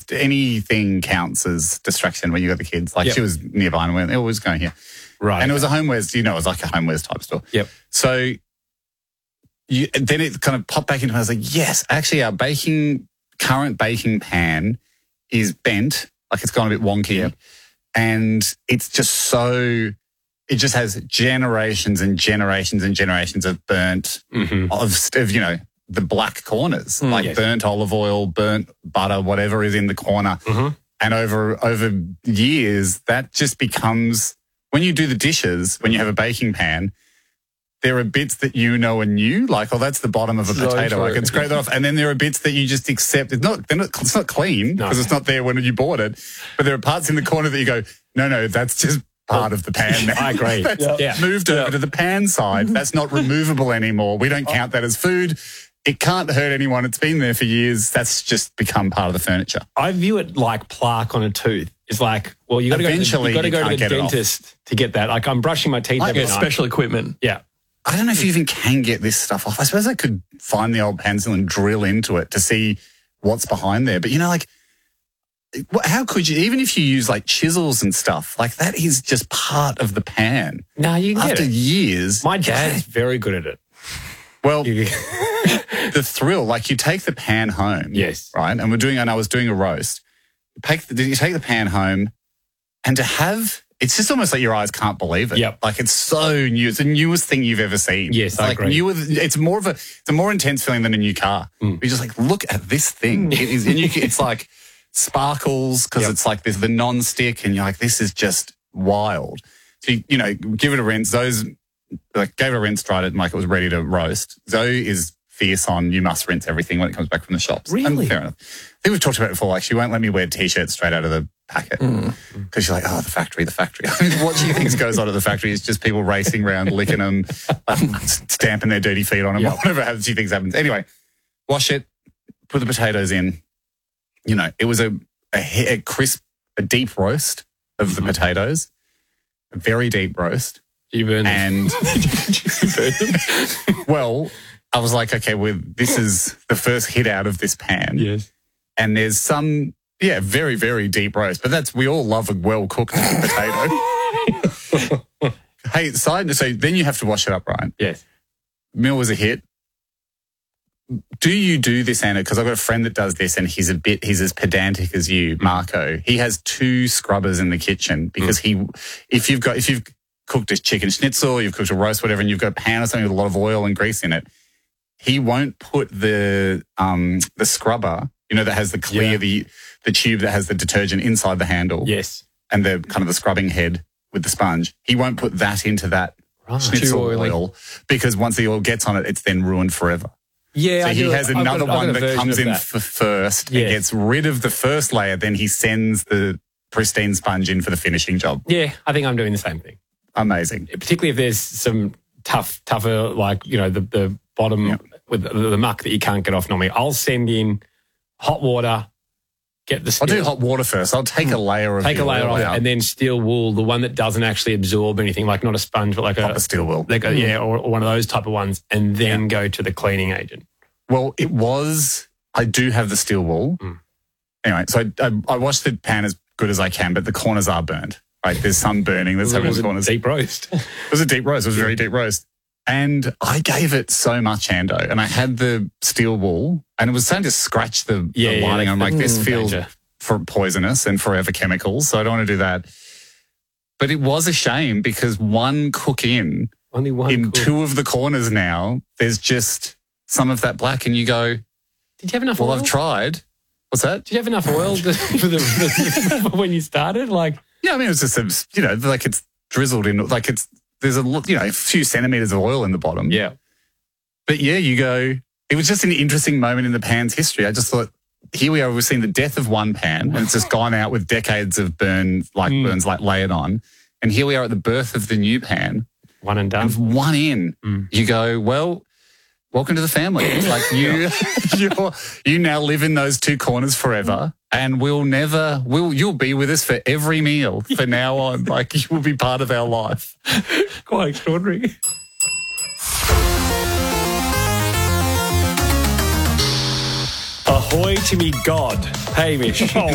just anything counts as distraction when you got the kids. Like she was nearby and went, always going here. Right. And it was a homewares, it was like a homewares type store. Yep. So then it kind of popped back into me. I was like, yes, actually our current baking pan is bent, like it's gone a bit wonky. Yep. And it's just it just has generations and generations and generations of burnt of the black corners, like burnt olive oil, burnt butter, whatever is in the corner. And over years, that just becomes, when you do the dishes, when you have a baking pan, there are bits that are new, like, that's the bottom of a potato. I can scrape that off. And then there are bits that you just accept. It's not clean because it's not there when you bought it. But there are parts in the corner that you go, no, that's just part of the pan now. I agree. That's moved over to the pan side. That's not removable anymore. We don't count that as food. It can't hurt anyone. It's been there for years. That's just become part of the furniture. I view it like plaque on a tooth. It's like, well, you got to go to the dentist to get that. Like, I'm brushing my teeth every night. Special equipment. Yeah. I don't know if you even can get this stuff off. I suppose I could find the old pencil and drill into it to see what's behind there. But, how could you, even if you use like chisels and stuff, like that is just part of the pan. No, you can get it. After years. My dad's very good at it. Well, the thrill, like you take the pan home. Yes. Right? And I was doing a roast. You take the pan home and to have... It's just almost like your eyes can't believe it. Yep. Like it's so new. It's the newest thing you've ever seen. Yes, I agree. It's a more intense feeling than a new car. You're just like, look at this thing. It is, and it's like sparkles because it's like the non-stick and you're like, this is just wild. So, give it a rinse. Gave it a rinse, dried it, and like it was ready to roast. Zoe is fierce on you must rinse everything when it comes back from the shops. Really? And fair enough. I think we've talked about it before. Like she won't let me wear T-shirts straight out of the packet because she's like, the factory. I mean, what she thinks goes on at the factory is just people racing around, licking them, stamping their dirty feet on them, whatever she thinks happens. Anyway, wash it, put the potatoes in. It was a crisp, a deep roast of the potatoes, a very deep roast. You burned them. Well, I was like, okay, this is the first hit out of this pan. Yes. And there's some, very, very deep roast. But we all love a well-cooked potato. Hey, so then you have to wash it up, right? Yes. Meal was a hit. Do you do this, Anna? Because I've got a friend that does this and he's as pedantic as you, Marco. He has 2 scrubbers in the kitchen because if you've cooked a chicken schnitzel, you've cooked a roast, whatever, and you've got a pan or something with a lot of oil and grease in it, he won't put the scrubber, that has the clear, the tube that has the detergent inside the handle. Yes. And the kind of the scrubbing head with the sponge. He won't put that into that schnitzel oil because once the oil gets on it, it's then ruined forever. Yeah. So he has another one that comes in for first. He gets rid of the first layer, then he sends the pristine sponge in for the finishing job. Yeah, I think I'm doing the same thing. Amazing. Particularly if there's some tougher, like, the bottom with the muck that you can't get off normally. I'll send in hot water, I'll do hot water first. I'll take a layer of off it, and then steel wool, the one that doesn't actually absorb anything, like not a sponge, but like a steel wool. Or one of those type of ones, and then go to the cleaning agent. Well, I do have the steel wool. Anyway, so I wash the pan as good as I can, but the corners are burned. Right? There's some burning. There's some corners. Deep roast. It was a deep roast. It was a very deep roast. And I gave it so much, Ando, and I had the steel wool, and it was starting to scratch the lining. I'm like, this feels poisonous and forever chemicals, so I don't want to do that. But it was a shame because one cook in 2 of the corners now, there's just some of that black, and you go, did you have enough oil? Well, I've tried. What's that? Did you have enough oil for when you started? Like, yeah, I mean, it's just like it's drizzled in, like there's a few centimeters of oil in the bottom. Yeah. But you go, it was just an interesting moment in the pan's history. I just thought, here we are, we've seen the death of one pan, and it's just gone out with decades of burns layered on. And here we are at the birth of the new pan. One and done. And one in. You go, well, welcome to the family. It's like you now live in those 2 corners forever, and you'll be with us for every meal from now on. Like, you will be part of our life. Quite extraordinary. Ahoy to me God. Hey, Mish.